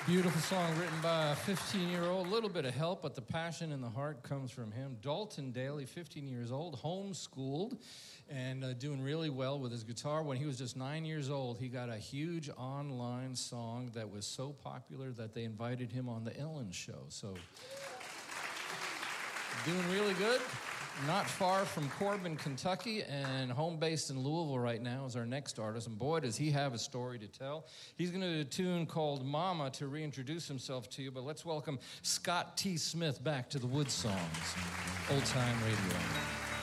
Beautiful song written by a 15-year-old. A little bit of help, but the passion in the heart comes from him. Dalton Daly, 15 years old, homeschooled, and doing really well with his guitar. When he was just 9 years old, he got a huge online song that was so popular that they invited him on the Ellen Show. So, doing really good. Not far from Corbin, Kentucky, and home based in Louisville right now is our next artist. And boy, does he have a story to tell. He's going to do a tune called Mama to reintroduce himself to you. But let's welcome Scott T. Smith back to the Wood Songs, Old Time Radio.